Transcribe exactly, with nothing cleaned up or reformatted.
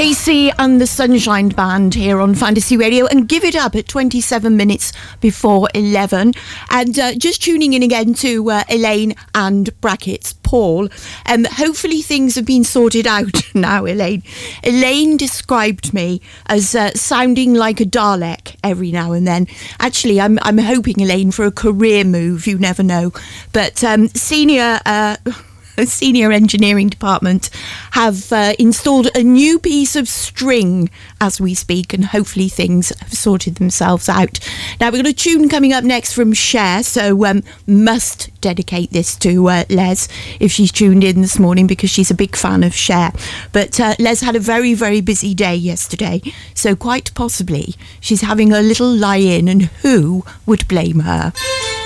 Casey and the Sunshine Band here on Fantasy Radio, and give it up at twenty-seven minutes before eleven. And uh, just tuning in again to uh, Elaine and brackets Paul. Um, hopefully things have been sorted out now, Elaine. Elaine described me as uh, sounding like a Dalek every now and then. Actually, I'm I'm hoping, Elaine, for a career move. You never know. But um, senior... Uh, senior engineering department have uh, installed a new piece of string as we speak, and hopefully things have sorted themselves out. Now we've got a tune coming up next from Cher, so um, must dedicate this to uh, Les if she's tuned in this morning, because she's a big fan of Cher. But uh, Les had a very very busy day yesterday, so quite possibly she's having a little lie-in, and who would blame her?